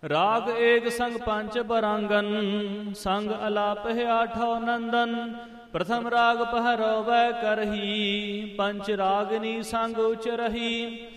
ਰਾਗ ਏਕ ਸੰਗ ਪੰਚ ਬਰਾਂਗਨ, ਸੰਗ ਅਲਾਪ ਹੈ ਆਠੋ ਨੰਦਨ। ਪ੍ਰਥਮ ਰਾਗ ਪਹਿਰੋ ਵੈ ਕਰਹੀ, ਪੰਚ ਰਾਗਨੀ ਸੰਗ ਉਚ ਰਹੀ।